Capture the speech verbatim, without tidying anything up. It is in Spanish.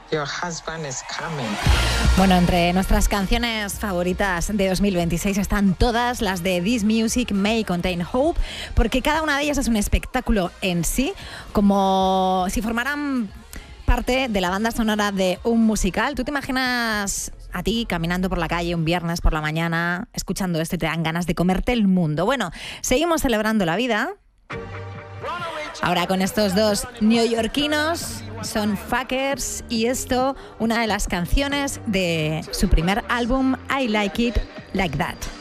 Your husband is coming. Bueno, entre nuestras canciones favoritas de dos mil veintiséis están todas las de This Music May Contain Hope, porque cada una de ellas es un espectáculo en sí, como si formaran parte de la banda sonora de un musical. ¿Tú te imaginas a ti caminando por la calle un viernes por la mañana, escuchando esto y te dan ganas de comerte el mundo? Bueno, seguimos celebrando la vida. Ahora con estos dos neoyorquinos, son Fuckers, y esto, una de las canciones de su primer álbum, I Like It Like That.